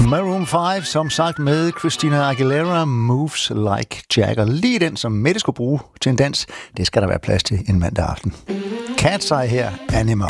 Maroon 5, som sagt med Christina Aguilera, Moves Like Jagger. Lige den, som Mette skulle bruge til en dans, det skal der være plads til en mandag aften. Cat's Eye her, Animal.